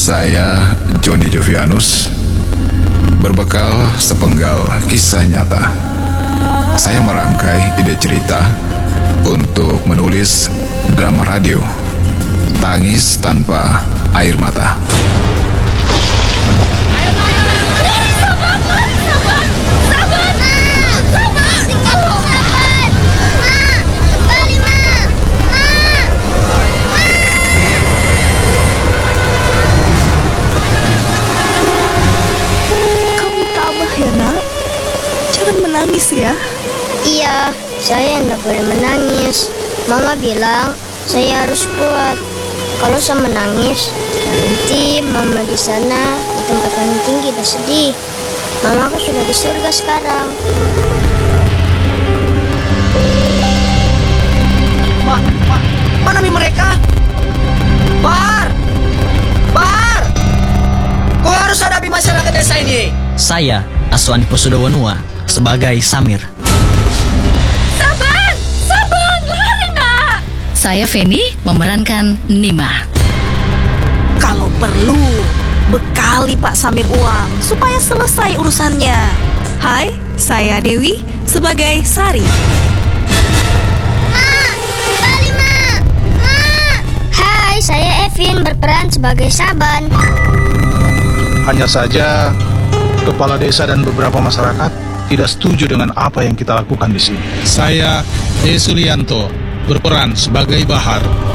Saya Joni Jovianus, berbekal sepenggal kisah nyata. Saya merangkai ide cerita untuk menulis drama radio Tangis Tanpa Air Mata. Menangis ya? Iya, saya tidak boleh menangis. Mama bilang saya harus kuat. Kalau saya menangis, nanti mama di sana di tempat paling tinggi dan sedih. Mama aku sudah di surga sekarang. Mana nih mereka? Bar! Kau harus hadapi masyarakat desa ini. Saya, Aswani Posudawanua, sebagai Samir. Saban, lari nak. Saya Feni, memerankan Nima. Kalau perlu, bekali Pak Samir uang supaya selesai urusannya. Hai, saya Dewi sebagai Sari. Hai, saya Evin berperan sebagai Saban. Hanya saja kepala desa dan beberapa masyarakat tidak setuju dengan apa yang kita lakukan di sini. Saya Sulianto berperan sebagai Bahar.